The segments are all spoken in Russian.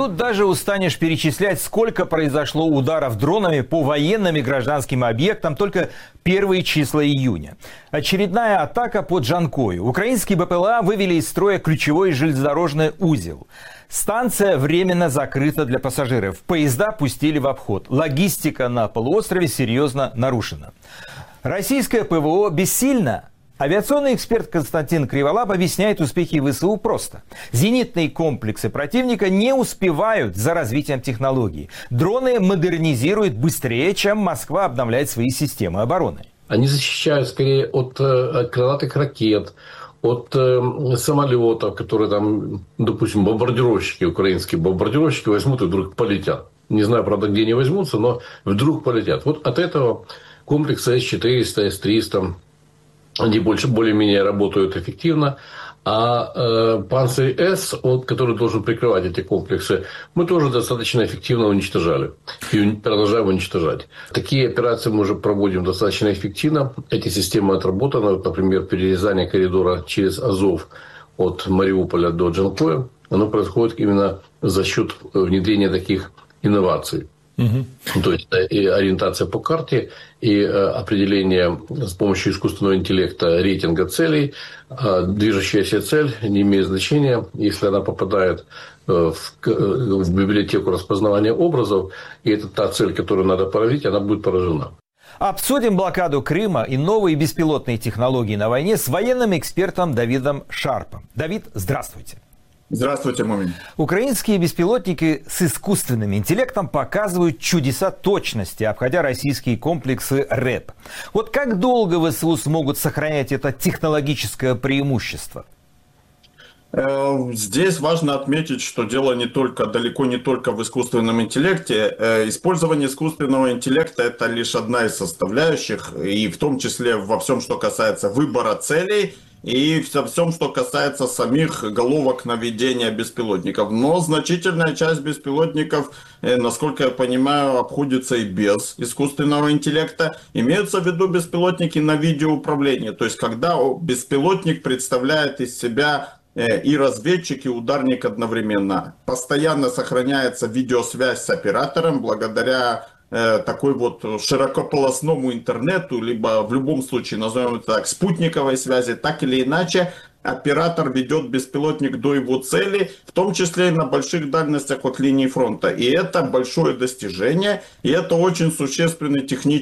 тут даже устанешь перечислять, сколько произошло ударов дронами по военным и гражданским объектам только первые числа июня. Очередная атака по Джанкою. Украинские БПЛА вывели из строя ключевой железнодорожный узел. Станция временно закрыта для пассажиров. Поезда пустили в обход. Логистика на полуострове серьезно нарушена. Российское ПВО бессильно. Авиационный эксперт Константин Криволап объясняет успехи ВСУ просто. Зенитные комплексы противника не успевают за развитием технологий. Дроны модернизируют быстрее, чем Москва обновляет свои системы обороны. Они защищают скорее от крылатых ракет, от самолетов, которые там, допустим, бомбардировщики, украинские бомбардировщики возьмут и вдруг полетят. Не знаю, правда, где они возьмутся, но вдруг полетят. Вот от этого комплекса С-400, С-300... Они более-менее работают эффективно. А «Панцирь-С», который должен прикрывать эти комплексы, мы тоже достаточно эффективно уничтожали. И продолжаем уничтожать. Такие операции мы уже проводим достаточно эффективно. Эти системы отработаны. Например, перерезание коридора через Азов от Мариуполя до Джанкоя. Оно происходит именно за счет внедрения таких инноваций. То есть и ориентация по карте, и определение с помощью искусственного интеллекта рейтинга целей. Движущаяся цель не имеет значения, если она попадает в библиотеку распознавания образов, и это та цель, которую надо поразить, она будет поражена. Обсудим блокаду Крыма и новые беспилотные технологии на войне с военным экспертом Давидом Шарпом. Давид, здравствуйте. Здравствуйте, Мумин. Украинские беспилотники с искусственным интеллектом показывают чудеса точности, обходя российские комплексы РЭП. Вот как долго ВСУ смогут сохранять это технологическое преимущество? Здесь важно отметить, что дело далеко не только в искусственном интеллекте. Использование искусственного интеллекта – это лишь одна из составляющих, и в том числе во всем, что касается выбора целей, и во всем, что касается самих головок наведения беспилотников. Но значительная часть беспилотников, насколько я понимаю, обходится и без искусственного интеллекта. Имеются в виду беспилотники на видеоуправлении, то есть когда беспилотник представляет из себя и разведчик, и ударник одновременно. Постоянно сохраняется видеосвязь с оператором благодаря такой вот широкополосному интернету, либо в любом случае, назовем это так, спутниковой связи, так или иначе, оператор ведет беспилотник до его цели, в том числе и на больших дальностях от линии фронта. И это большое достижение, и это очень существенная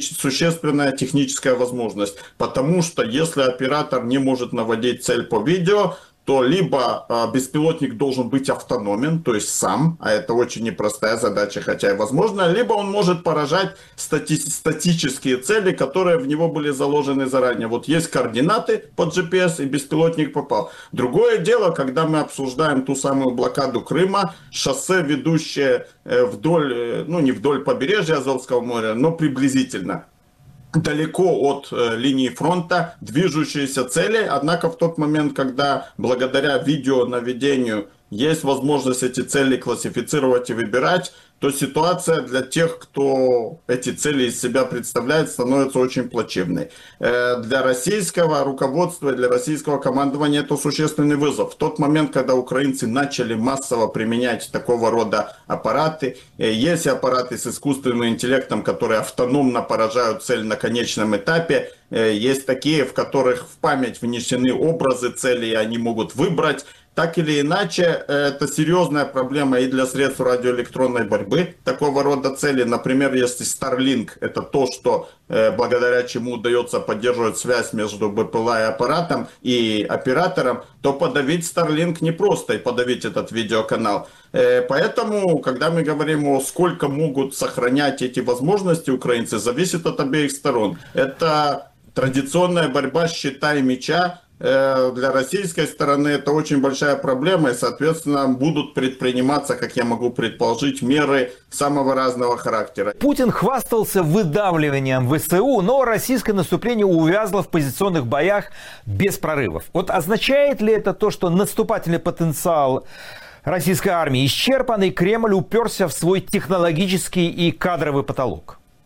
техническая возможность, потому что если оператор не может наводить цель по видео, то либо беспилотник должен быть автономен, то есть сам, а это очень непростая задача, хотя и возможно, либо он может поражать статические цели, которые в него были заложены заранее. Вот есть координаты под GPS, и беспилотник попал. Другое дело, когда мы обсуждаем ту самую блокаду Крыма, шоссе, ведущее вдоль, не вдоль побережья Азовского моря, но приблизительно далеко от линии фронта, движущиеся цели, однако в тот момент, когда благодаря видеонаведению есть возможность эти цели классифицировать и выбирать, то ситуация для тех, кто эти цели из себя представляет, становится очень плачевной. Для российского руководства, для российского командования это существенный вызов. В тот момент, когда украинцы начали массово применять такого рода аппараты, есть аппараты с искусственным интеллектом, которые автономно поражают цель на конечном этапе, есть такие, в которых в память внесены образы цели, и они могут выбрать. Так или иначе, это серьезная проблема и для средств радиоэлектронной борьбы такого рода цели. Например, если Starlink – это то, что благодаря чему удается поддерживать связь между БПЛА и аппаратом и оператором, то подавить Starlink непросто, и подавить этот видеоканал. Поэтому, когда мы говорим о сколько могут сохранять эти возможности украинцы, зависит от обеих сторон. Это традиционная борьба щита и меча. Для российской стороны это очень большая проблема, и, соответственно, будут предприниматься, как я могу предположить, меры самого разного характера. Путин хвастался выдавливанием ВСУ, но российское наступление увязло в позиционных боях без прорывов. Вот означает ли это то, что наступательный потенциал российской армии исчерпан, и Кремль уперся в свой технологический и кадровый потолок?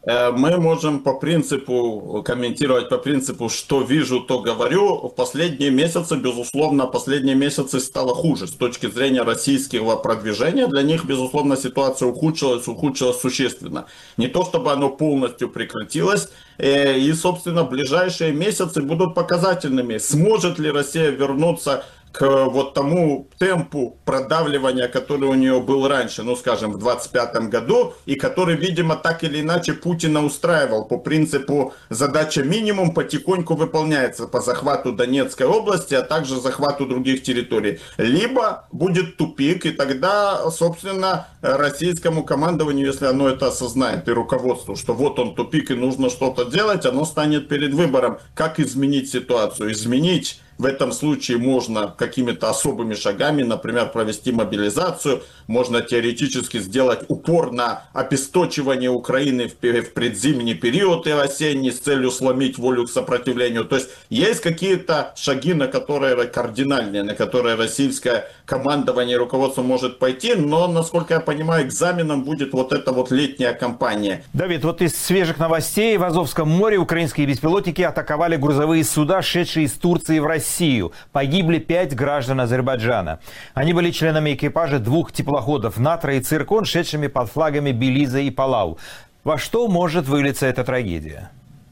Мы можем по принципу комментировать по принципу, что вижу, то говорю. В последние месяцы, безусловно, последние месяцы стало хуже. С точки зрения российского продвижения, для них, безусловно, ситуация ухудшилась существенно. Не то, чтобы оно полностью прекратилось. И, собственно, ближайшие месяцы будут показательными. Сможет ли Россия вернуться к вот тому темпу продавливания, который у нее был раньше, ну, скажем, в 25 году, и который, видимо, так или иначе Путина устраивал. По принципу задача минимум потихоньку выполняется по захвату Донецкой области, а также захвату других территорий. Либо будет тупик, и тогда, собственно, российскому командованию, если оно это осознает, и руководству, что вот он тупик и нужно что-то делать, оно станет перед выбором, как изменить ситуацию. Изменить в этом случае можно какими-то особыми шагами, например, провести мобилизацию, можно теоретически сделать упор на обесточивание Украины в предзимний период и осенний с целью сломить волю к сопротивлению. То есть есть какие-то шаги, на которые кардинальные, на которые российское командование и руководство может пойти, но, насколько я понимаю, экзаменом будет вот эта вот летняя кампания. Давид, вот из свежих новостей: в Азовском море украинские беспилотники атаковали грузовые суда, шедшие из Турции в Россию. Погибли 5 граждан Азербайджана. Они были членами экипажа 2 теплоходов «Натра» и «Циркон», шедшими под флагами Белиза и Палау. Во что может вылиться эта трагедия?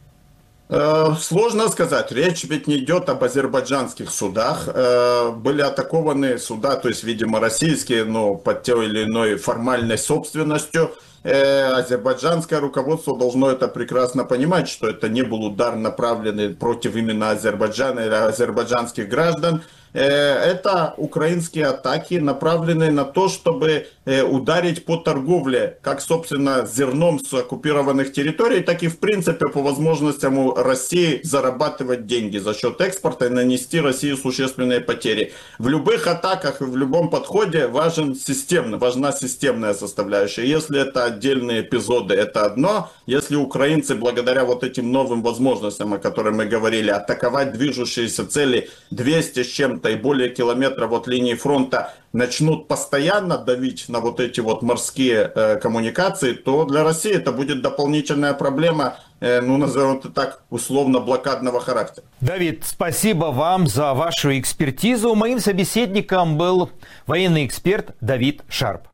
Сложно сказать. Речь ведь не идет об азербайджанских судах. Были атакованы суда, то есть, видимо, российские, но под той или иной формальной собственностью. Азербайджанское руководство должно это прекрасно понимать, что это не был удар, направленный против именно Азербайджана или азербайджанских граждан. Это украинские атаки, направленные на то, чтобы ударить по торговле, как, собственно, зерном с оккупированных территорий, так и, в принципе, по возможностям у России зарабатывать деньги за счет экспорта и нанести России существенные потери. В любых атаках и в любом подходе важна системная составляющая. Если это отдельные эпизоды, это одно. Если украинцы, благодаря вот этим новым возможностям, о которых мы говорили, атаковать движущиеся цели 200 с чем-то и более километров от линии фронта, начнут постоянно давить на вот эти вот морские коммуникации, то для России это будет дополнительная проблема, ну, назовем это так, условно блокадного характера. Давид, спасибо вам за вашу экспертизу. Моим собеседником был военный эксперт Давид Шарп.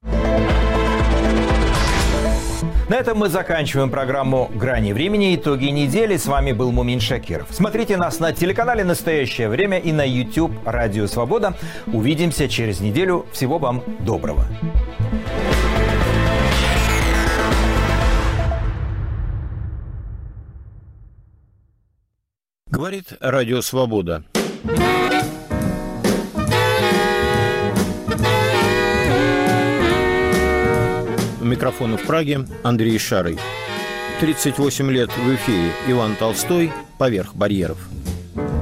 На этом мы заканчиваем программу «Грани времени. Итоги недели». С вами был Мумин Шакиров. Смотрите нас на телеканале «Настоящее время» и на YouTube «Радио Свобода». Увидимся через неделю. Всего вам доброго. Говорит Радио Свобода. Микрофон в Праге Андрей Шарый. 38 лет в эфире. Иван Толстой. Поверх барьеров.